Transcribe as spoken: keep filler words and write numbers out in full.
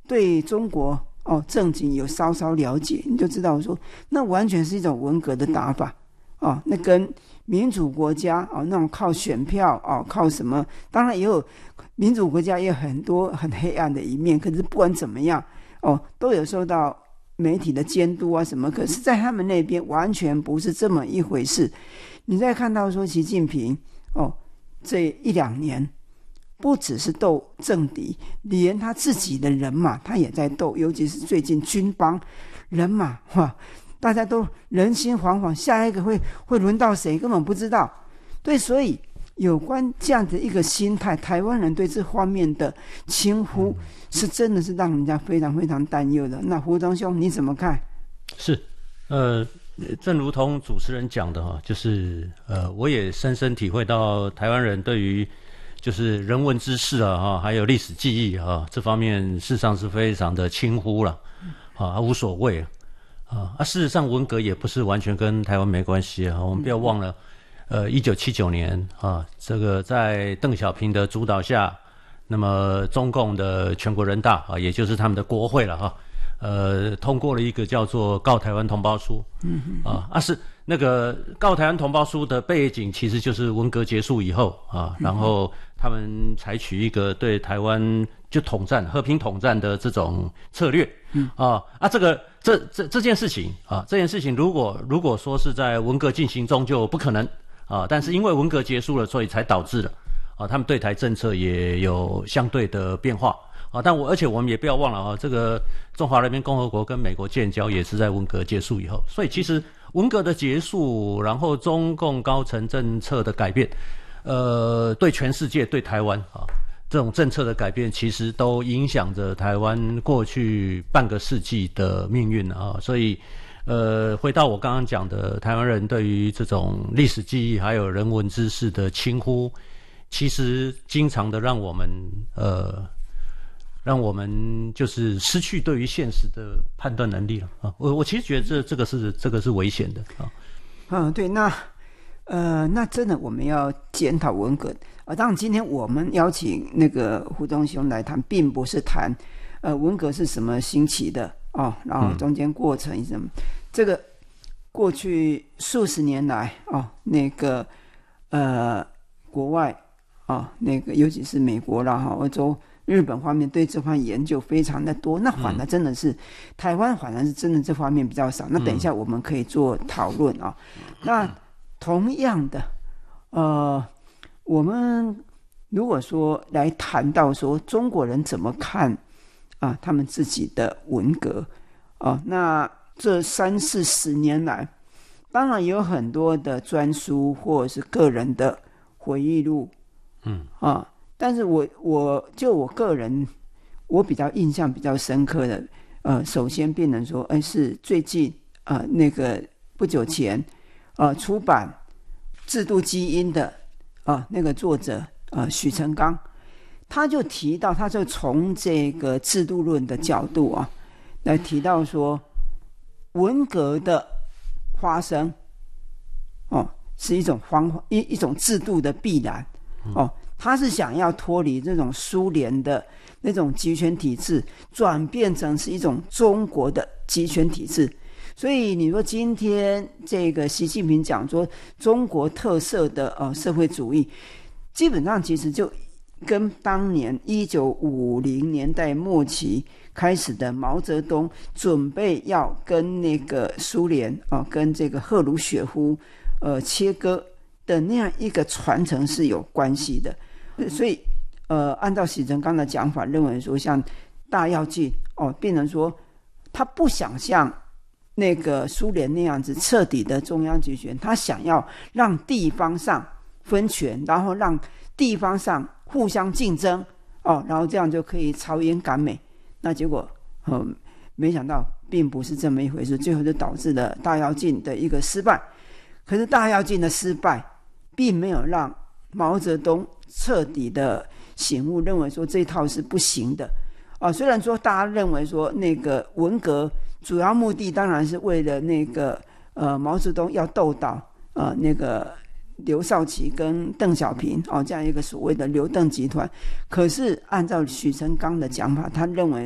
对中国哦政经有稍稍了解，你就知道说那完全是一种文革的打法哦，那跟民主国家哦那种靠选票哦靠什么，当然也有民主国家也有很多很黑暗的一面，可是不管怎么样哦都有受到媒体的监督啊什么，可是在他们那边完全不是这么一回事。你再看到说习近平哦这一两年不只是斗政敌，连他自己的人马他也在斗，尤其是最近军帮人马哇，大家都人心惶惶，下一个会会轮到谁根本不知道。对，所以有关这样的一个心态，台湾人对这方面的轻忽是真的是让人家非常非常担忧的。那胡忠兄你怎么看？ 是呃正如同主持人讲的哈，就是呃我也深深体会到台湾人对于就是人文知识啊哈，还有历史记忆啊这方面事实上是非常的轻忽了啊，无所谓啊啊事实上文革也不是完全跟台湾没关系啊，我们不要忘了呃一九七九年啊，这个在邓小平的主导下，那么中共的全国人大啊，也就是他们的国会了哈，呃通过了一个叫做告台湾同胞书，嗯啊啊是那个告台湾同胞书的背景其实就是文革结束以后啊，然后他们采取一个对台湾就统战和平统战的这种策略，嗯啊啊这个这这这件事情啊，这件事情如果如果说是在文革进行中就不可能啊，但是因为文革结束了，所以才导致了啊，他们对台政策也有相对的变化啊。但我而且我们也不要忘了啊，这个中华人民共和国跟美国建交也是在文革结束以后，所以其实文革的结束，然后中共高层政策的改变，呃，对全世界对台湾啊这种政策的改变，其实都影响着台湾过去半个世纪的命运啊。所以呃，回到我刚刚讲的，台湾人对于这种历史记忆还有人文知识的轻忽，其实经常的让我们呃，让我们就是失去对于现实的判断能力了啊。我我其实觉得这这个是这个是危险的啊。 嗯，对，那呃，那真的我们要检讨文革啊。当然，今天我们邀请那个胡忠兄来谈，并不是谈呃文革是什么兴起的哦，然后中间过程什么。嗯这个过去数十年来哦，那个呃国外哦，那个尤其是美国啦哈、欧洲、日本方面对这方面研究非常的多。那反而真的是、嗯、台湾反而是真的这方面比较少。那等一下我们可以做讨论啊、嗯。那同样的，呃，我们如果说来谈到说中国人怎么看啊他们自己的文革啊，那这三四十年来，当然有很多的专书或者是个人的回忆录，嗯啊，但是我我就我个人，我比较印象比较深刻的，呃，首先变成说，哎，是最近啊、呃、那个不久前，呃，出版《制度基因》的啊、呃、那个作者啊、呃、许成刚，他就提到，他就从这个制度论的角度啊来提到说。文革的发生，哦，是一种方一一种制度的必然，哦，他是想要脱离这种苏联的那种集权体制，转变成是一种中国的集权体制。所以你说今天这个习近平讲说中国特色的呃社会主义，基本上其实就跟当年一九五零年代末期开始的毛泽东准备要跟那个苏联啊、呃，跟这个赫鲁雪夫呃切割的那样一个传承是有关系的。所以呃，按照许成刚的讲法，认为说像大跃进哦，变成说他不想像那个苏联那样子彻底的中央集权，他想要让地方上分权，然后让地方上互相竞争哦，然后这样就可以超英赶美。那结果，嗯，没想到并不是这么一回事，最后就导致了大跃进的一个失败。可是大跃进的失败，并没有让毛泽东彻底的醒悟，认为说这套是不行的啊。虽然说大家认为说那个文革主要目的当然是为了那个呃毛泽东要斗倒呃那个。刘少奇跟邓小平哦，这样一个所谓的刘邓集团，可是按照许成刚的讲法，他认为